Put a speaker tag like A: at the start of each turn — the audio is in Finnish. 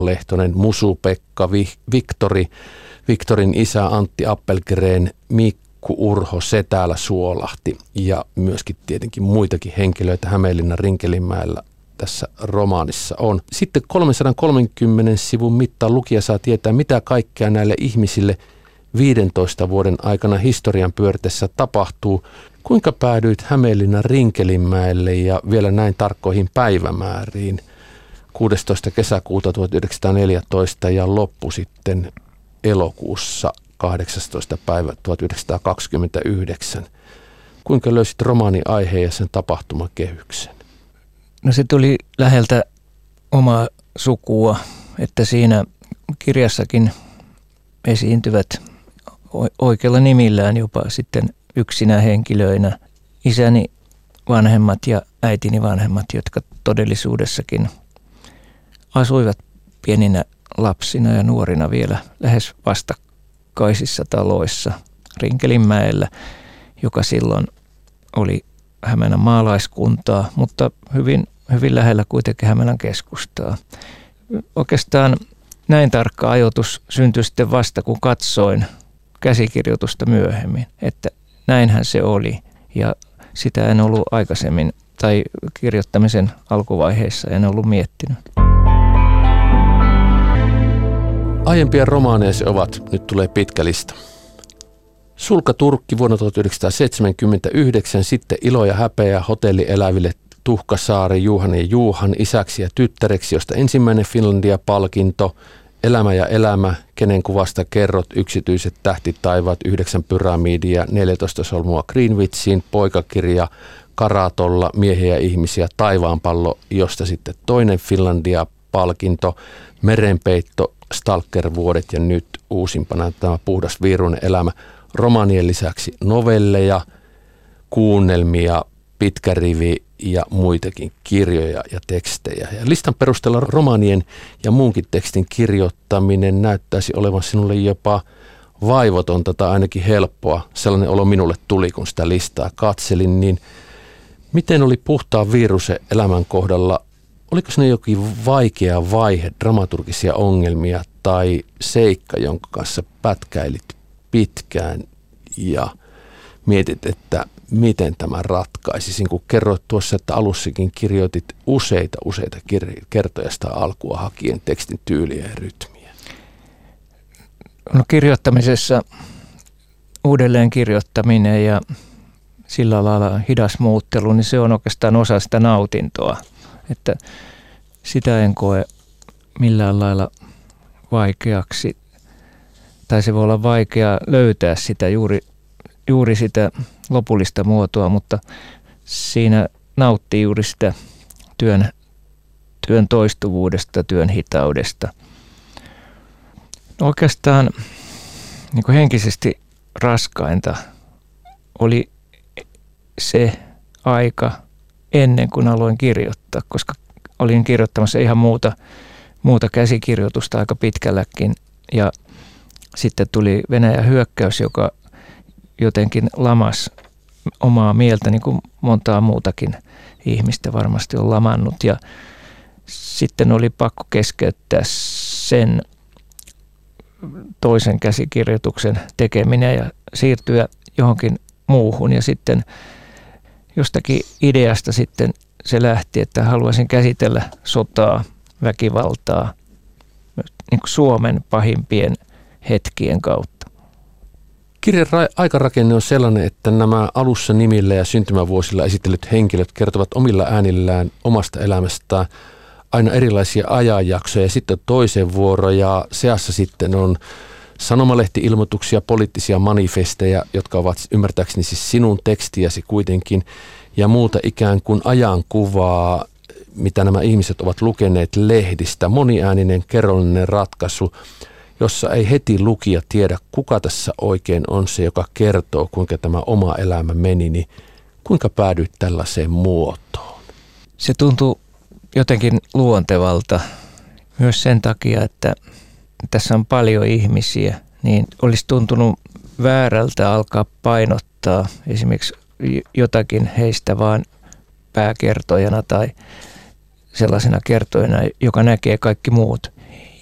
A: Lehtonen, Musu-Pekka, Viktorin isä Antti Appelgren, Mikku Urho, Setälä Suolahti ja myöskin tietenkin muitakin henkilöitä Hämeenlinnan Rinkelinmäellä tässä romaanissa on. Sitten 330 sivun mittaan lukija saa tietää, mitä kaikkea näille ihmisille 15 vuoden aikana historian pyöritessä tapahtuu. Kuinka päädyit Hämeenlinnan Rinkelinmäelle ja vielä näin tarkkoihin päivämääriin? 16. kesäkuuta 1914 ja loppu sitten elokuussa 18. päivä 1929. Kuinka löysit romaanin aiheen ja sen tapahtumakehyksen?
B: No se tuli läheltä omaa sukua, että siinä kirjassakin esiintyvät oikeilla nimillään jopa sitten yksinä henkilöinä isäni vanhemmat ja äitini vanhemmat, jotka todellisuudessakin asuivat pieninä lapsina ja nuorina vielä lähes vastakkaisissa taloissa Rinkelinmäellä, joka silloin oli Hämeenan maalaiskuntaa, mutta hyvin lähellä kuitenkin Hämeenan keskustaa. Oikeastaan näin tarkka ajoitus syntyi sitten vasta, kun katsoin käsikirjoitusta myöhemmin, että näinhän se oli ja sitä en ollut aikaisemmin tai kirjoittamisen alkuvaiheessa en ollut miettinyt.
A: Aiempia romaaneja se ovat, nyt tulee pitkä lista. Sulka Turkki vuonna 1979, sitten Ilo ja häpeä hotellieläville Tuhkasaari, Juhan ja Juhan isäksi ja tyttäreksi, josta ensimmäinen Finlandia-palkinto, Elämä ja elämä, kenen kuvasta kerrot, yksityiset tähtitaivaat, 9 pyramidia, 14 solmua Greenwichiin, poikakirja Karatolla, miehiä ja ihmisiä, taivaanpallo, josta sitten toinen Finlandia-palkinto, Merenpeitto, Stalker-vuodet ja nyt uusimpana tämä Puhdas viiruinen elämä. Romaanien lisäksi novelleja, kuunnelmia, pitkä rivi ja muitakin kirjoja ja tekstejä. Ja listan perusteella romaanien ja muunkin tekstin kirjoittaminen näyttäisi olevan sinulle jopa vaivotonta tai ainakin helppoa. Sellainen olo minulle tuli, kun sitä listaa katselin. Niin miten oli Puhtaan viirusen elämän kohdalla? Oliko siinä jokin vaikea vaihe, dramaturgisia ongelmia tai seikka, jonka kanssa pätkäilit pitkään ja mietit, että miten tämä ratkaisisin, kun kerroit tuossa, että alussakin kirjoitit useita kertoja sitä alkua hakien tekstin tyyliä ja rytmiä?
B: No kirjoittamisessa uudelleen kirjoittaminen ja sillä lailla hidas muuttelu, niin se on oikeastaan osa sitä nautintoa, että sitä en koe millään lailla vaikeaksi, tai se voi olla vaikea löytää sitä juuri sitä lopullista muotoa, mutta siinä nauttii juuri sitä työn toistuvuudesta, työn hitaudesta. Oikeastaan niin kuin henkisesti raskainta oli se aika ennen kuin aloin kirjoittaa, koska olin kirjoittamassa ihan muuta käsikirjoitusta aika pitkälläkin ja sitten tuli Venäjän hyökkäys, joka jotenkin lamas omaa mieltä, niin kuin montaa muutakin ihmistä varmasti on lamannut. Ja sitten oli pakko keskeyttää sen toisen käsikirjoituksen tekeminen ja siirtyä johonkin muuhun. Ja sitten jostakin ideasta sitten se lähti, että haluaisin käsitellä sotaa, väkivaltaa niin kuin Suomen pahimpien hetkien kautta.
A: Kirjan aikarakenne on sellainen, että nämä alussa nimillä ja syntymävuosilla esitellyt henkilöt kertovat omilla äänillään omasta elämästään aina erilaisia ajanjaksoja ja sitten toisen vuoro ja seassa sitten on sanomalehti-ilmoituksia, poliittisia manifesteja, jotka ovat ymmärtääkseni siis sinun tekstiäsi kuitenkin ja muuta ikään kuin ajankuvaa, mitä nämä ihmiset ovat lukeneet lehdistä, moniääninen kerrollinen ratkaisu, jossa ei heti lukija tiedä, kuka tässä oikein on se, joka kertoo, kuinka tämä oma elämä meni, niin kuinka päädyit tällaiseen muotoon?
B: Se tuntuu jotenkin luontevalta myös sen takia, että tässä on paljon ihmisiä, niin olisi tuntunut väärältä alkaa painottaa esimerkiksi jotakin heistä vaan pääkertojana tai sellaisena kertojana, joka näkee kaikki muut.